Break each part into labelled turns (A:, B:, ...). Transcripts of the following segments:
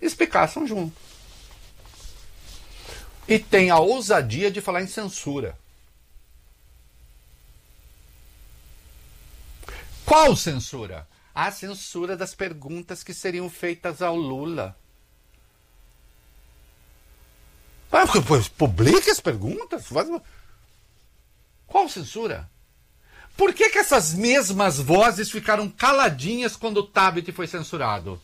A: espicaçam junto. E tem a ousadia de falar em censura. Qual censura? A censura das perguntas que seriam feitas ao Lula. Publique as perguntas. Qual censura? Por que essas mesmas vozes ficaram caladinhas quando o Tabet foi censurado?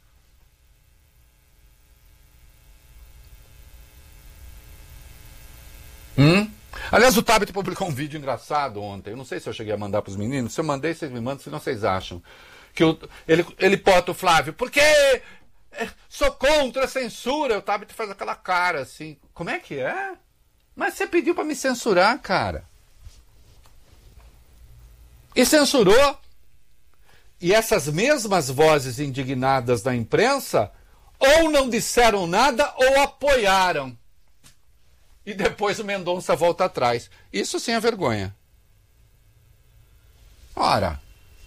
A: Aliás, o Tabet publicou um vídeo engraçado ontem. Eu não sei se eu cheguei a mandar para os meninos. Se eu mandei, vocês me mandam, senão vocês acham. Que ele bota o Flávio, porque sou contra a censura. O Tabet faz aquela cara assim. Como é que é? Mas você pediu para me censurar, cara. E censurou. E essas mesmas vozes indignadas da imprensa ou não disseram nada ou apoiaram. E depois o Mendonça volta atrás. Isso sim é vergonha. Ora,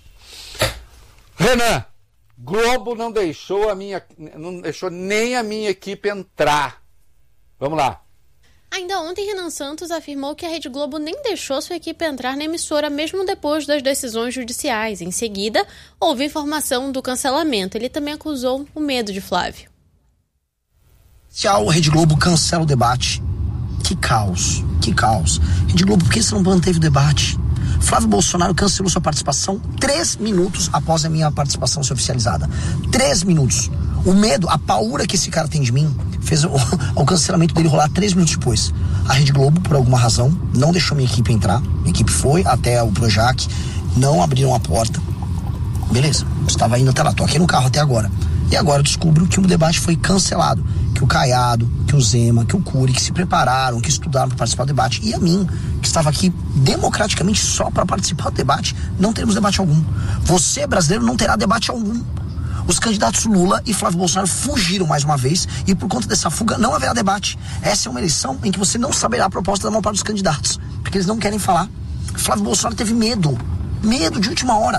A: Renan, Globo não deixou nem a minha equipe entrar. Vamos lá.
B: Ainda ontem, Renan Santos afirmou que a Rede Globo nem deixou sua equipe entrar na emissora, mesmo depois das decisões judiciais. Em seguida, houve informação do cancelamento. Ele também acusou o medo de Flávio.
C: Se a Rede Globo cancela o debate, que caos, que caos. Rede Globo, por que você não manteve o debate? Flávio Bolsonaro cancelou sua participação 3 minutos após a minha participação ser oficializada. 3 minutos. O medo, a paura que esse cara tem de mim, fez o cancelamento dele rolar 3 minutos depois. A Rede Globo, por alguma razão, não deixou minha equipe entrar. Minha equipe foi até o Projac, não abriram a porta. Beleza, estava indo até lá, tô aqui no carro até agora. E agora eu descubro que o debate foi cancelado. Que o Caiado, que o Zema, que o Cury, que se prepararam, que estudaram para participar do debate. E a mim, que estava aqui democraticamente só para participar do debate, não teremos debate algum. Você, brasileiro, não terá debate algum. Os candidatos Lula e Flávio Bolsonaro fugiram mais uma vez e por conta dessa fuga não haverá debate. Essa é uma eleição em que você não saberá a proposta da maior parte dos candidatos, porque eles não querem falar. Flávio Bolsonaro teve medo de última hora.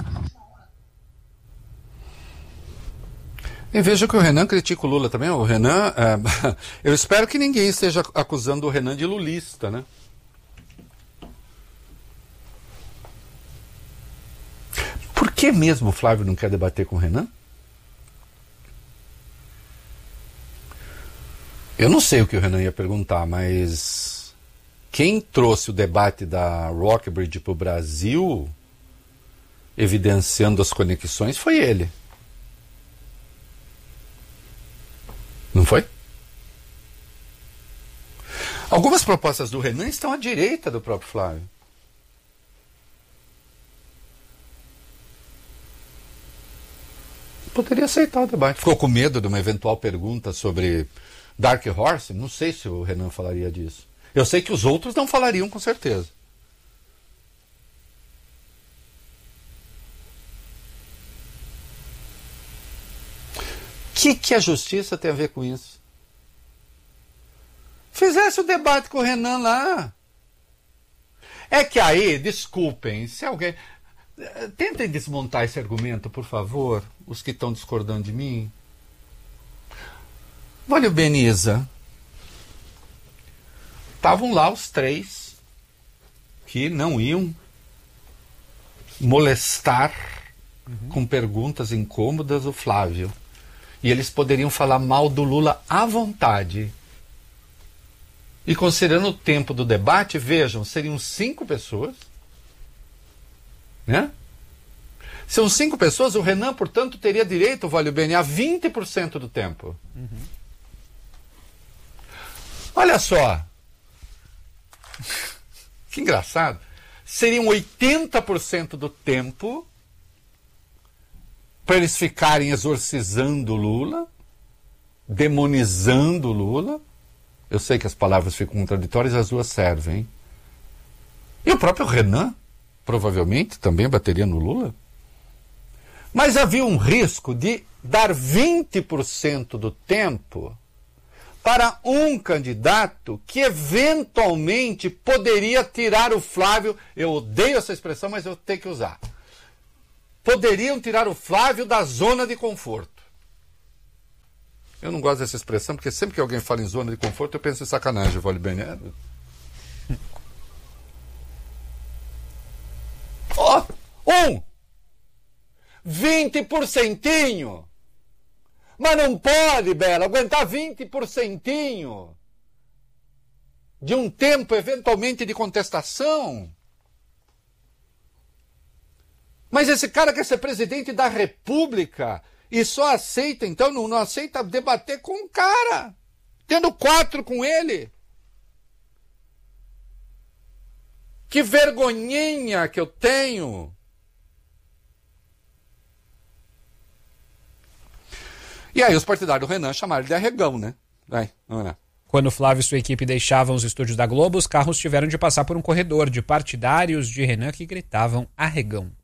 A: E veja que o Renan critica o Lula também. O Renan, eu espero que ninguém esteja acusando o Renan de lulista, né? Por que mesmo o Flávio não quer debater com o Renan? Eu não sei o que o Renan ia perguntar, mas quem trouxe o debate da Rockbridge para o Brasil, evidenciando as conexões, foi ele. Não foi? Algumas propostas do Renan estão à direita do próprio Flávio. Poderia aceitar o debate. Ficou com medo de uma eventual pergunta sobre Dark Horse? Não sei se o Renan falaria disso. Eu sei que os outros não falariam, com certeza. O que a justiça tem a ver com isso? Fizesse o debate com o Renan lá. É que aí, desculpem, se alguém... Tentem desmontar esse argumento, por favor, os que estão discordando de mim. Olha o Beniza. Estavam lá os 3 que não iam molestar com perguntas incômodas o Flávio. E eles poderiam falar mal do Lula à vontade. E considerando o tempo do debate, vejam, seriam 5 pessoas. Né? São 5 pessoas, o Renan, portanto, teria direito, Valio Bene, a 20% do tempo. Olha só. Que engraçado. Seriam 80% do tempo para eles ficarem exorcizando o Lula, demonizando o Lula. Eu sei que as palavras ficam contraditórias, as duas servem. Hein? E o próprio Renan, provavelmente, também bateria no Lula. Mas havia um risco de dar 20% do tempo para um candidato que eventualmente poderia tirar o Flávio. Eu odeio essa expressão, mas eu tenho que usar. Poderiam tirar o Flávio da zona de conforto. Eu não gosto dessa expressão, porque sempre que alguém fala em zona de conforto, eu penso em sacanagem, vale bem, né? 20%! Mas não pode, Bela, aguentar 20% de um tempo, eventualmente, de contestação. Mas esse cara quer ser presidente da República e só aceita, então, não aceita debater com o cara, tendo 4 com ele. Que vergonhinha que eu tenho. E aí os partidários do Renan chamaram ele de arregão, né? Vai, vamos lá.
D: Quando Flávio e sua equipe deixavam os estúdios da Globo, os carros tiveram de passar por um corredor de partidários de Renan que gritavam arregão.